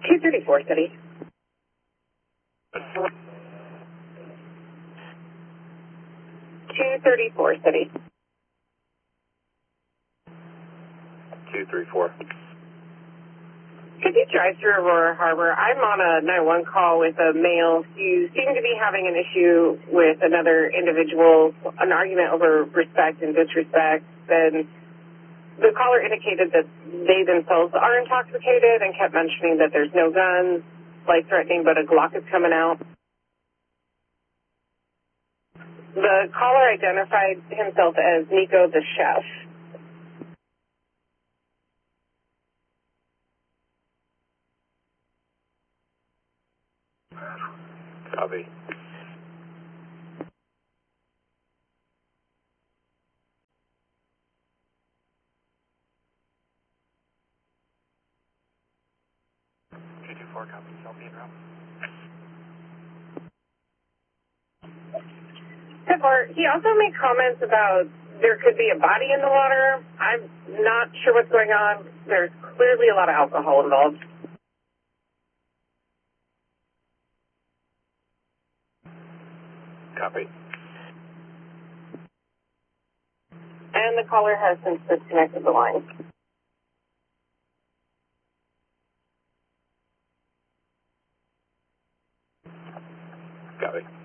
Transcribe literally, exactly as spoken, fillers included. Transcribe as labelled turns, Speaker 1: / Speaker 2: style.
Speaker 1: two thirty-four, City. two thirty-four, City.
Speaker 2: two three four.
Speaker 1: Could you drive through Aurora Harbor? I'm on a nine one call with a male who seemed to be having an issue with another individual, an argument over respect and disrespect. And the caller indicated that they themselves are intoxicated and kept mentioning that there's no guns, life threatening, but a Glock is coming out. The caller identified himself as Nico the chef.
Speaker 2: Copy. two two four, copy. Self in route.
Speaker 1: He also made comments about there could be a body in the water. I'm not sure what's going on. There's clearly a lot of alcohol involved.
Speaker 2: Copy.
Speaker 1: And the caller has since disconnected the line.
Speaker 2: Copy.